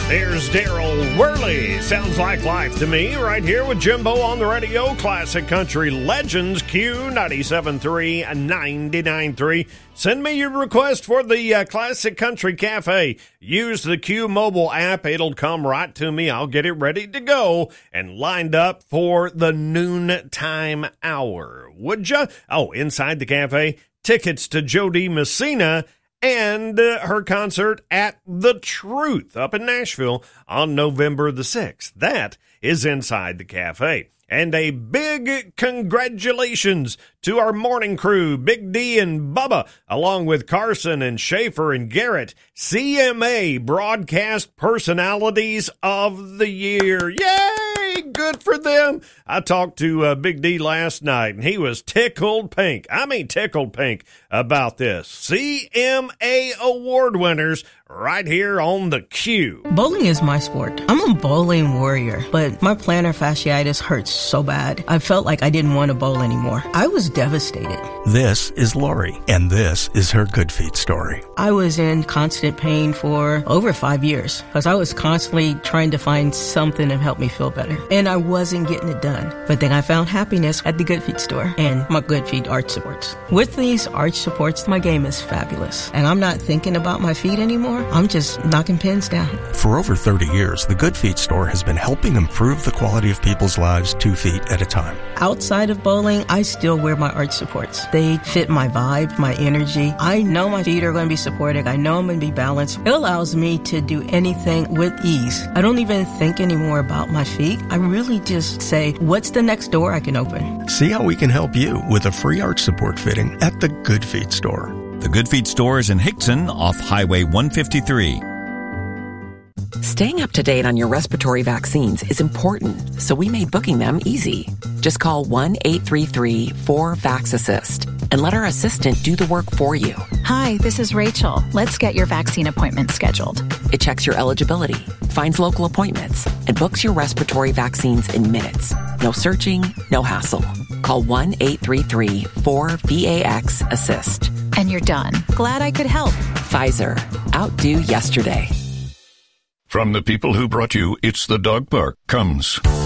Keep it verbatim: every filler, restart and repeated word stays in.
There's Daryl Worley. Sounds like life to me. Right here with Jimbo on the radio. Classic Country Legends, Q ninety-seven point three, ninety-nine point three. Send me your request for the uh, Classic Country Cafe. Use the Q mobile app. It'll come right to me. I'll get it ready to go and lined up for the noontime hour. Would ya? Oh, inside the cafe, tickets to Jody Messina and uh, her concert at The Truth up in Nashville on November the sixth. That is inside the cafe. And a big congratulations to our morning crew, Big D and Bubba, along with Carson and Schaefer and Garrett, C M A Broadcast Personalities of the Year. Yay! Good for them. I talked to uh, Big D last night, and he was tickled pink. I mean tickled pink about this. C M A award winners right here on the Q. Bowling is my sport. I'm a bowling warrior, but my plantar fasciitis hurts so bad. I felt like I didn't want to bowl anymore. I was devastated. This is Lori, and this is her Good Feet story. I was in constant pain for over five years because I was constantly trying to find something to help me feel better, and I wasn't getting it done. But then I found happiness at the Good Feet store and my Good Feet arch supports. With these arch supports, my game is fabulous, and I'm not thinking about my feet anymore. I'm just knocking pins down. For over thirty years, the Good Feet store has been helping improve the quality of people's lives two feet at a time. Outside of bowling, I still wear my arch supports. They fit my vibe, my energy. I know my feet are going to be supported. I know I'm going to be balanced. It allows me to do anything with ease. I don't even think anymore about my feet. I really just say, what's the next door I can open? See how we can help you with a free arch support fitting at the Good Feet store. The Good Feet store is in Hickson off Highway one fifty-three. Staying up to date on your respiratory vaccines is important, so we made booking them easy. Just call one eight three three, four, V A X, assist and let our assistant do the work for you. Hi, this is Rachel. Let's get your vaccine appointment scheduled. It checks your eligibility, finds local appointments, and books your respiratory vaccines in minutes. No searching, no hassle. Call one eight three three, four, V A X, assist. And you're done. Glad I could help. Pfizer. Outdo yesterday. From the people who brought you It's the Dog Park comes